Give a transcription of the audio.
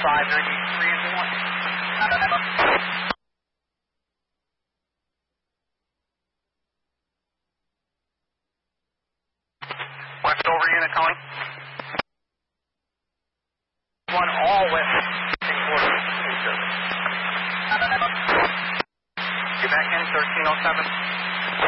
593 is 1. Westover unit calling. 1 all west. Quarter service. Get back in 1307.